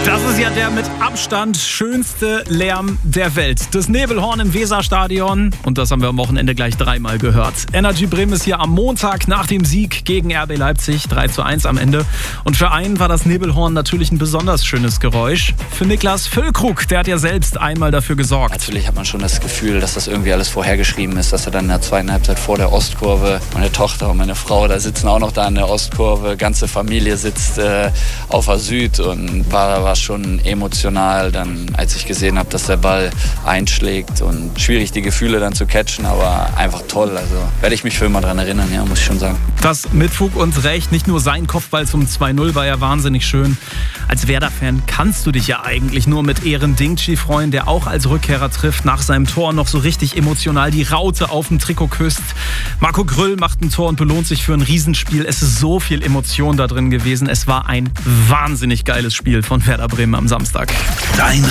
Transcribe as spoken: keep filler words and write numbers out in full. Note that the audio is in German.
Das ist ja der mit Abstand schönste Lärm der Welt. Das Nebelhorn im Weserstadion. Und das haben wir am Wochenende gleich dreimal gehört. Energy Bremen ist hier am Montag nach dem Sieg gegen R B Leipzig. drei zu eins am Ende. Und für einen war das Nebelhorn natürlich ein besonders schönes Geräusch. Für Niklas Füllkrug, der hat ja selbst einmal dafür gesorgt. Natürlich hat man schon das Gefühl, dass das irgendwie alles vorhergeschrieben ist. Dass er dann in der zweiten Halbzeit vor der Ostkurve, meine Tochter und meine Frau, da sitzen auch noch da in der Ostkurve. Ganze Familie sitzt äh, auf der Süd und war, war schon emotional, dann, als ich gesehen habe, dass der Ball einschlägt, und schwierig, die Gefühle dann zu catchen, aber einfach toll. Also werde ich mich für immer dran erinnern, ja, muss ich schon sagen. Das mit Fug und Recht, nicht nur sein Kopfball zum zwei null war ja wahnsinnig schön. Als Werder-Fan kannst du dich ja eigentlich nur mit Eren Dingchi freuen, der auch als Rückkehrer trifft, nach seinem Tor noch so richtig emotional die Raute auf dem Trikot küsst. Marco Grüll macht ein Tor und belohnt sich für ein Riesenspiel. Es ist so viel Emotion da drin gewesen. Es war ein wahnsinnig geiles Spiel von Werder Bremen am Samstag. Dein